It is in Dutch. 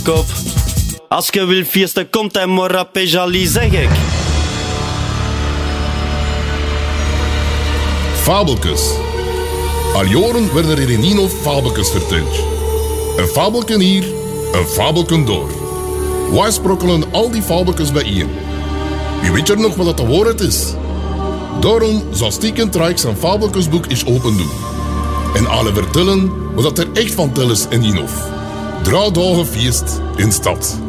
kop. Als je wil feesten, komt hij maar rap en jali, zeg ik. Fabeltjes. Al jaren werden er in Ninov fabeltjes verteld. Een fabeltje hier, een fabeltje door. Wij sprokkelen al die fabeltjes bijeen. Wie weet er nog wat dat de waarheid is? Daarom zal Stiekend Rijk zijn fabeltjesboek eens open doen. En alle vertellen wat dat er echt van tel is in Ninov. 3 dagen feest in stad.